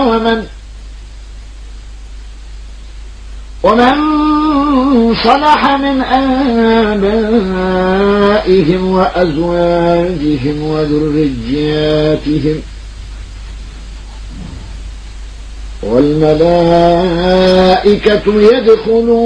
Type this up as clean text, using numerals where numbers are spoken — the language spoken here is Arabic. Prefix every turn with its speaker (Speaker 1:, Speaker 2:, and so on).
Speaker 1: ومن صلح من آبائهم وأزواجهم وذرياتهم والملائكة يدخلون